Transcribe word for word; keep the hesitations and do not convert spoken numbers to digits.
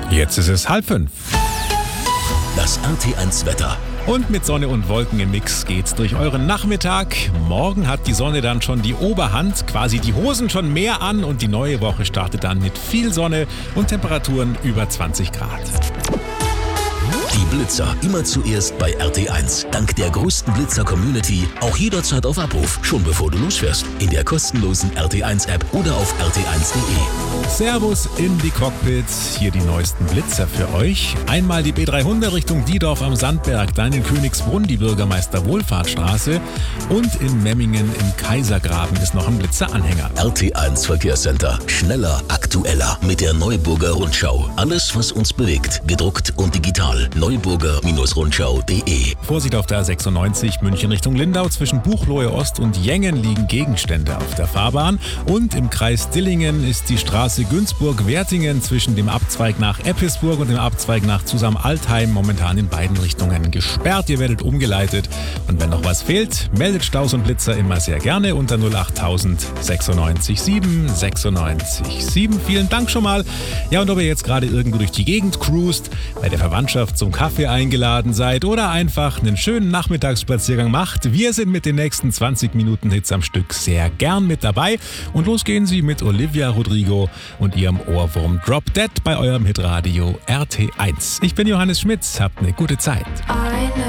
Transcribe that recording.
Jetzt ist es halb fünf. Das R T eins Wetter. Und mit Sonne und Wolken im Mix geht's durch euren Nachmittag. Morgen hat die Sonne dann schon die Oberhand, quasi die Hosen schon mehr an und die neue Woche startet dann mit viel Sonne und Temperaturen über zwanzig Grad. Die Blitzer immer zuerst bei R T eins. Dank der größten Blitzer-Community auch jederzeit auf Abruf, schon bevor du losfährst. In der kostenlosen R T eins App oder auf r t eins punkt d e. Servus in die Cockpits, hier die neuesten Blitzer für euch. Einmal die B dreihundert Richtung Diedorf am Sandberg, dann in Königsbrunn die Bürgermeister-Wohlfahrtstraße und in Memmingen im Kaisergraben ist noch ein Blitzeranhänger. R T eins Verkehrscenter. Schneller, aktueller mit der Neuburger Rundschau. Alles, was uns bewegt, gedruckt und digital. neuburger Rundschau punkt de. Vorsicht auf der A sechsundneunzig München Richtung Lindau. Zwischen Buchloe Ost und Jengen liegen Gegenstände auf der Fahrbahn. Und im Kreis Dillingen ist die Straße Günzburg-Wertingen zwischen dem Abzweig nach Eppisburg und dem Abzweig nach Zusam-Altheim momentan in beiden Richtungen gesperrt. Ihr werdet umgeleitet. Und wenn noch was fehlt, meldet Staus und Blitzer immer sehr gerne unter null acht tausend sechsundneunzig sieben sechsundneunzig sieben. Vielen Dank schon mal. Ja, und ob ihr jetzt gerade irgendwo durch die Gegend cruist, bei der Verwandtschaft zum Kaffee eingeladen seid oder einfach einen schönen Nachmittagsspaziergang macht, wir sind mit den nächsten zwanzig Minuten Hits am Stück sehr gern mit dabei. Und los gehen sie mit Olivia Rodrigo und ihrem Ohrwurm Drop Dead bei eurem Hitradio R T eins. Ich bin Johannes Schmitz, habt eine gute Zeit.